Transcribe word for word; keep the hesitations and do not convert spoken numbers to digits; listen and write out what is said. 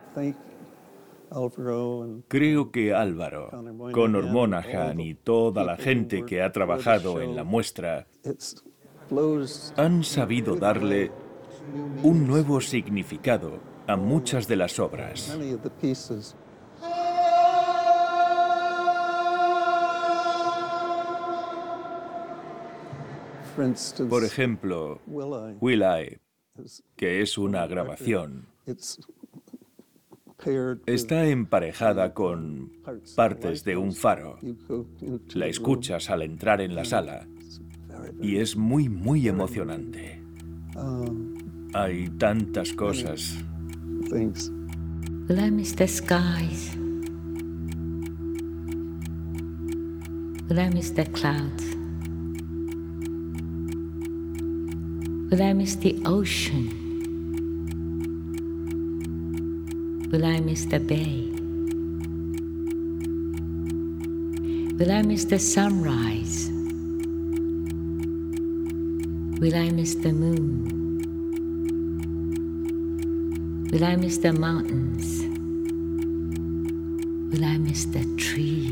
Creo que Álvaro, Conor Monaghan y toda la gente que ha trabajado en la muestra han sabido darle un nuevo significado a muchas de las obras. Por ejemplo, Will I, que es una grabación, está emparejada con partes de un faro. La escuchas al entrar en la sala y es muy, muy emocionante. Hay tantas cosas. Will I miss the skies? Will I miss the clouds? Will I miss the ocean? Will I miss the bay? Will I miss the sunrise? Will I miss the moon? Will I miss the mountains? Will I miss the trees?